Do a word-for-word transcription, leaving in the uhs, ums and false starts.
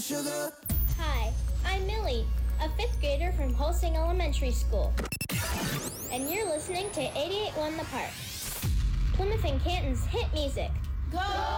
sugar. Hi, I'm Millie, a fifth grader from Holsing Elementary School. And you're listening to eighty-eight point one The Park, Plymouth and Canton's hit music. Go!